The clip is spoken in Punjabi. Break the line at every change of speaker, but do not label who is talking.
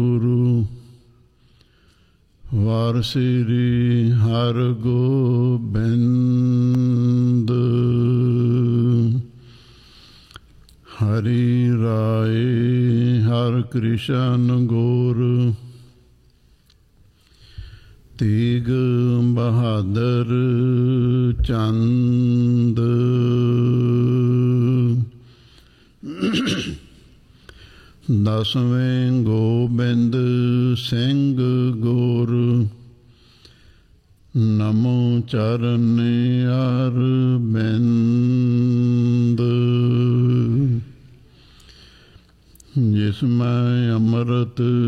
ਗੁਰੂ ਵਾਰ ਸ੍ਰੀ ਹਰਗੋਬਿੰਦ ਹਰਿ ਰਾਏ ਹਰਿ ਕ੍ਰਿਸ਼ਨ ਗੁਰ ਤੇਗ ਬਹਾਦਰ ਚੰਦ ਦਸਵੇਂ ਗੋਬਿੰਦ ਸਿੰਘ ਗੁਰ ਨਮੋ ਚਰਨ ਅਰਬਿੰਦ ਜਿਸ ਮੈਂ ਅੰਮ੍ਰਿਤ